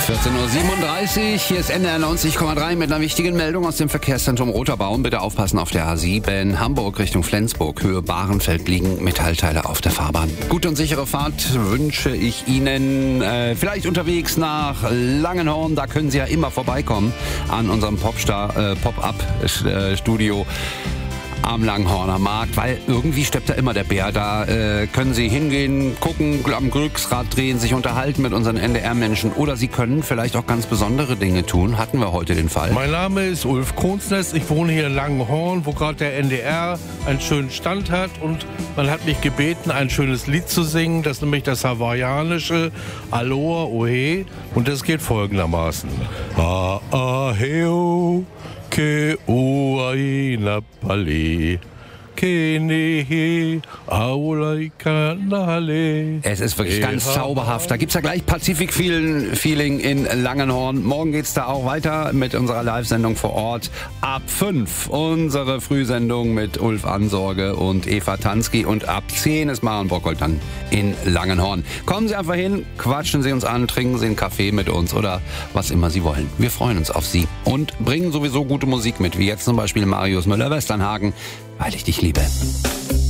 14.37 Uhr, hier ist NDR 90,3 mit einer wichtigen Meldung aus dem Verkehrszentrum Roter Baum. Bitte aufpassen auf der A7 Hamburg Richtung Flensburg, Höhe Bahrenfeld liegen Metallteile auf der Fahrbahn. Gute und sichere Fahrt wünsche ich Ihnen. Vielleicht unterwegs nach Langenhorn, da können Sie ja immer vorbeikommen an unserem Pop-Up-Studio. Am Langenhorner Markt, weil irgendwie steppt da immer der Bär. Da können Sie hingehen, gucken, am Glücksrad drehen, sich unterhalten mit unseren NDR-Menschen oder Sie können vielleicht auch ganz besondere Dinge tun. Hatten wir heute den Fall. Mein Name ist Ulf Kronsnest, ich wohne hier in Langenhorn, wo gerade der NDR einen schönen Stand hat und man hat mich gebeten, ein schönes Lied zu singen, das ist nämlich das hawaiianische Aloha Ohe und das geht folgendermaßen. Heo ke uaina pali kenehe aulaika nale. Es ist wirklich ganz zauberhaft. Da gibt's ja gleich Pazifik-Feeling in Langenhorn. Morgen geht's da auch weiter mit unserer Live-Sendung vor Ort. Ab 5 unsere Frühsendung mit Ulf Ansorge und Eva Tansky. Und ab 10 ist Maren Bockholt dann in Langenhorn. Kommen Sie einfach hin, quatschen Sie uns an, trinken Sie einen Kaffee mit uns oder was immer Sie wollen. Wir freuen uns auf Sie und bringen sowieso gute Musik mit, wie jetzt zum Beispiel Marius Müller-Westernhagen, weil ich dich liebe.